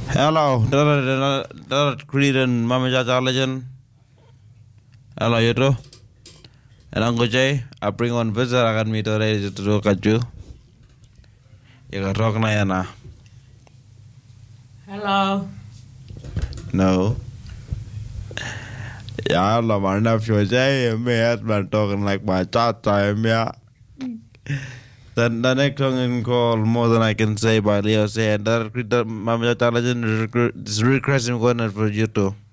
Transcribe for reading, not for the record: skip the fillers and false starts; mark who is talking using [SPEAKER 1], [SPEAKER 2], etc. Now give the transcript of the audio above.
[SPEAKER 1] Hello, that Creed and Mama Jata legend. Hello, you two. And Uncle Jay, I bring on visit. I got me today to look at you. You got rock na.
[SPEAKER 2] Hello.
[SPEAKER 1] No. Yeah, I love my nephew Jay and me husband talking like my chat time, yeah. Then the next song in call more than I can say by Leo say and that Mama Jata legend is requesting one for you too.